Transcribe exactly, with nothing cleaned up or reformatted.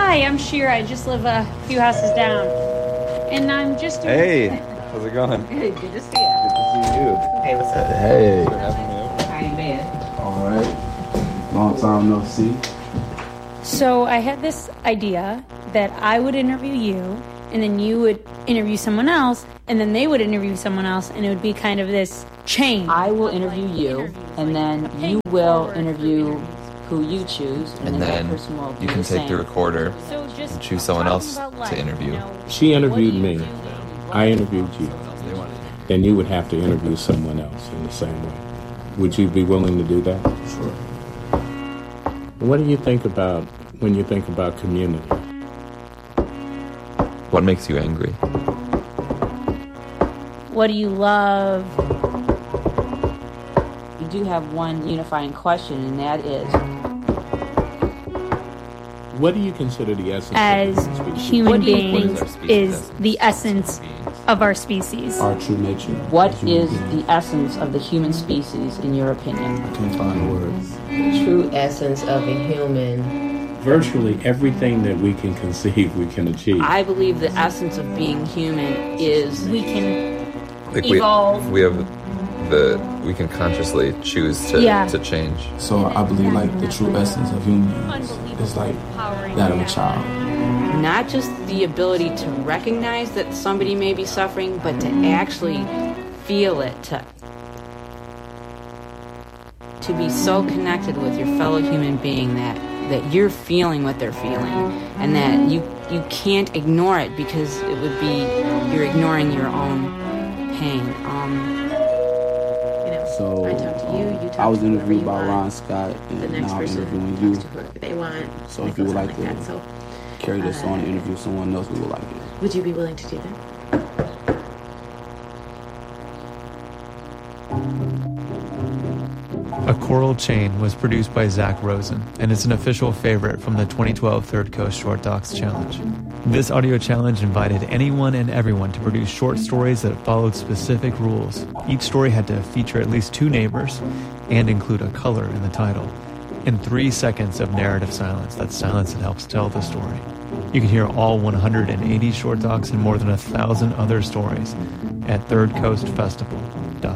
Hi, I'm Shira. I just live a few houses down. And I'm just... Doing hey, how's it going? Hey, good to see you. Good to see you. Hey, what's up? Hey. Thanks for having me over. How you been? All right. Long time no see. So I had this idea that I would interview you, and then you would interview someone else, and then they would interview someone else, and it would be kind of this chain. I will interview you, and then you will interview who you choose, and, and then, then that person will you do can the take same. the recorder So just and choose someone else life, to interview. you know, She interviewed what do you me. do? I interviewed you. Then you would have to interview someone else in the same way. Would you be willing to do that? Sure. What do you think about when you think about community? What makes you angry? What do you love? You do have one unifying question, and that is, What do you consider the essence As of human species? human What do you beings think- is the essence of our species. Our true nature. what as human is beings. the essence of the human species, in your opinion? I can't find words. True essence of a human. Virtually everything that we can conceive, we can achieve. I believe the essence of being human is We can Like evolve. we we have the we can consciously choose to Yeah. to change. So I believe like the true essence of human beings is like that of a child. not just the ability to recognize that somebody may be suffering, but to actually feel it, to to be so connected with your fellow human being that that you're feeling what they're feeling, and that you you can't ignore it because it would be you're ignoring your own pain. Um, You know, So I talk to you, you talk I was to whoever interviewed you by want. Ron Scott, The and next now I'm person interviewing talks you. to whoever they want. So and if it you goes would on like to that. So, carry this on and interview someone else, we would like it. would you be willing to do that? A Coral Chain was produced by Zach Rosen, and it's an official favorite from the twenty twelve Third Coast Short Docs Challenge. This audio challenge invited anyone and everyone to produce short stories that followed specific rules. Each story had to feature at least two neighbors and include a color in the title. And three seconds of narrative silence, that's silence that helps tell the story. You can hear all one hundred eighty short docs and more than a thousand other stories at Third Coast Festival.